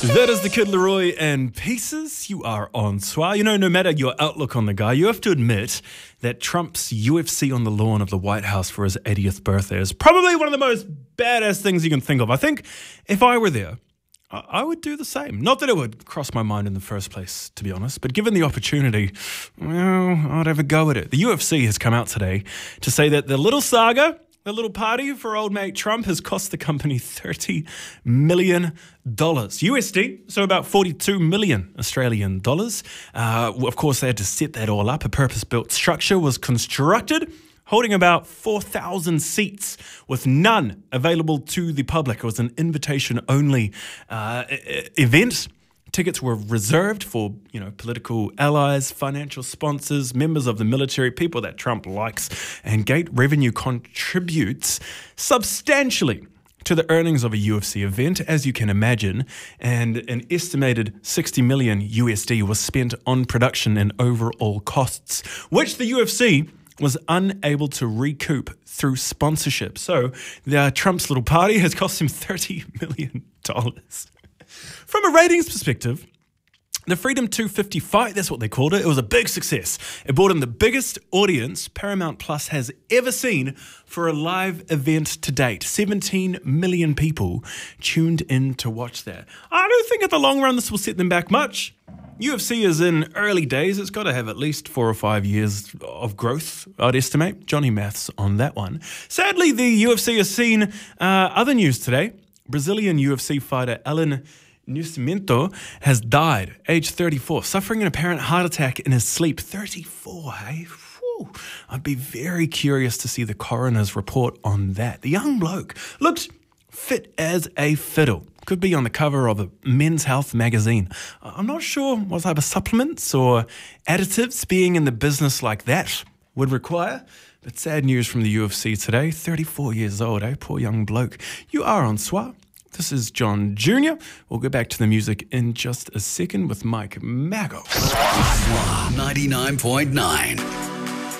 That is the Kid Leroy and Pieces. You are on Soir. You know, no matter your outlook on the guy, you have to admit that Trump's UFC on the lawn of the White House for his 80th birthday is probably one of the most badass things you can think of. I think if I were there, I would do the same. Not that it would cross my mind in the first place, to be honest, but given the opportunity, well, I'd have a go at it. The UFC has come out today to say that the little saga, the little party for old mate Trump, has cost the company $30 million USD, so about 42 million Australian dollars. Of course, they had to set that all up. A purpose-built structure was constructed, holding about 4,000 seats with none available to the public. It was an invitation-only event. Tickets were reserved for, political allies, financial sponsors, members of the military, people that Trump likes, and gate revenue contributes substantially to the earnings of a UFC event, as you can imagine, and an estimated 60 million USD was spent on production and overall costs, which the UFC was unable to recoup through sponsorship. So Trump's little party has cost him $30 million. From a ratings perspective, the Freedom 250 fight, that's what they called it, it was a big success. It brought in the biggest audience Paramount Plus has ever seen for a live event to date. 17 million people tuned in to watch that. I don't think in the long run this will set them back much. UFC is in early days. It's got to have at least 4 or 5 years of growth, I'd estimate. Johnny Maths on that one. Sadly, the UFC has seen other news today. Brazilian UFC fighter Alan Nascimento has died, age 34, suffering an apparent heart attack in his sleep. 34, hey? Whew. I'd be very curious to see the coroner's report on that. The young bloke looked fit as a fiddle. Could be on the cover of a Men's Health magazine. I'm not sure what type of supplements or additives being in the business like that would require. But sad news from the UFC today. 34 years old, eh? Poor young bloke. You are on Soir. This is John Jr. We'll go back to the music in just a second with Mike Mago. Soir 99.9.